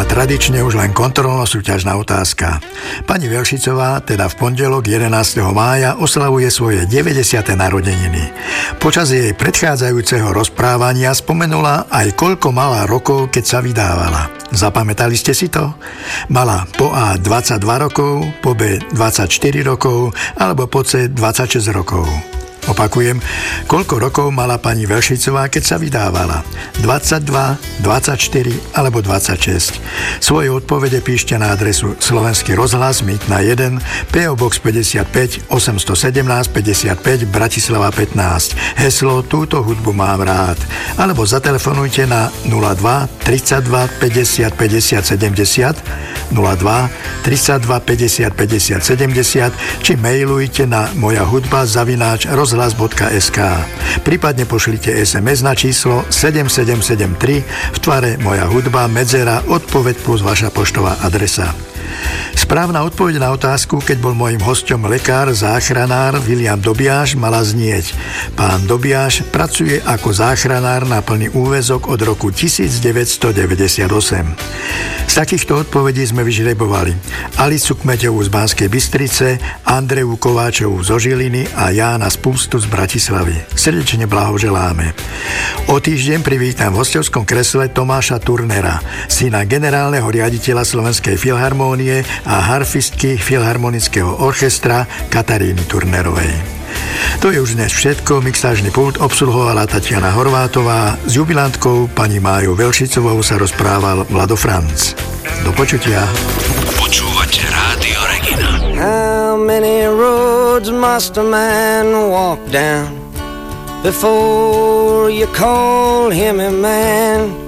tradične už len kontrolno-súťažná otázka. Pani Velšicová teda v pondelok 11. mája oslavuje svoje 90. narodeniny. Počas jej predchádzajúceho rozprávania spomenula aj koľko mala rokov, keď sa vydávala. Zapamätali ste si to? Mala po A 22 rokov, po B 24 rokov alebo po C 26 rokov. Opakujem, koľko rokov mala pani Velšicová, keď sa vydávala? 22, 24 alebo 26? Svoje odpovede píšte na adresu Slovenský rozhlas Mýtna 1, PO Box 55 817 55 Bratislava 15. Heslo Túto hudbu mám rád. Alebo zatelefonujte na 02 32 50 50 70 02 32 50 50 70 či mailujte na mojahudba@rozhlas.sk. Prípadne pošlite SMS na číslo 7773 v tvare Moja hudba medzera odpoveď plus vaša poštová adresa. Správna odpoveď na otázku, keď bol mojím hosťom lekár, záchranár William Dobiaš, mala znieť: Pán Dobiaš pracuje ako záchranár na plný úväzok od roku 1998. Z takýchto odpovedí sme vyžrebovali Alicu Kmeťovú z Banskej Bystrice, Andreju Kováčovú zo Žiliny a Jána Spústu z Bratislavy. Srdečne blahoželáme. O týždeň privítam v hostovskom kresle Tomáša Turnera, syna generálneho riaditeľa Slovenskej filharmónie a harfistky Filharmonického orchestra Kataríny Turnerovej. To je už dnes všetko. Mixážny pult obsluhovala Tatiana Horvátová. S jubilantkou pani Májou Velšicovou sa rozprával Vlado Franc. Do počutia. Počúvate Rádio Regina. How many roads must a man walk down before you call him a man?